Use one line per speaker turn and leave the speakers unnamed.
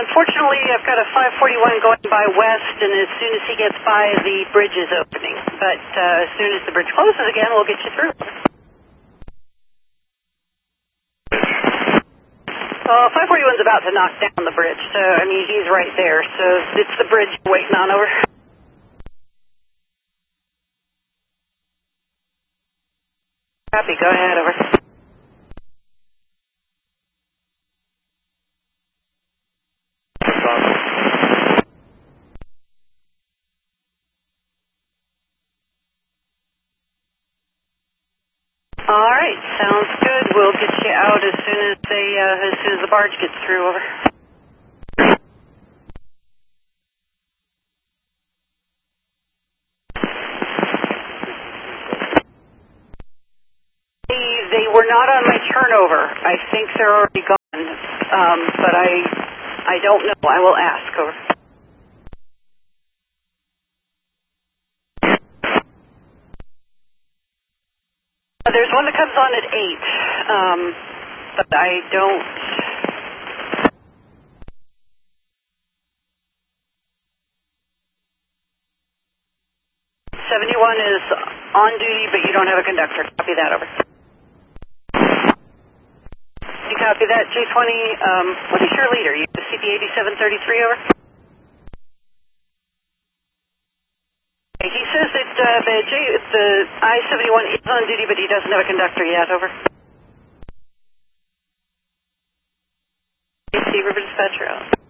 Unfortunately, I've got a 541 going by west, and as soon as he gets by, the bridge is opening. But as soon as the bridge closes again, we'll get you through. 541's about to knock down the bridge, so, I mean, he's right there. So it's the bridge waiting on, over. Copy, go ahead, over. All right, sounds good. We'll get you out as soon as the barge gets through, over. They were not on my turnover. I think they're already gone, but I don't know. I will ask, over. There's one that comes on at 8, but I don't... '71 is on duty, but you don't have a conductor. Copy that, over. You copy that, J20. What is your leader? You have CP8733, over? He says that the I-71 is on duty, but he doesn't have a conductor yet, over. River Dispatcher out.